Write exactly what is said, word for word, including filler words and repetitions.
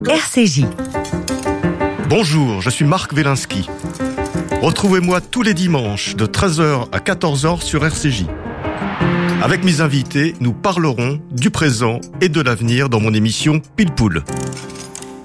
R C J. Bonjour, je suis Marc Wielinski. Retrouvez-moi tous les dimanches de treize heures à quatorze heures sur R C J. Avec mes invités, nous parlerons du présent et de l'avenir dans mon émission Pile Poule.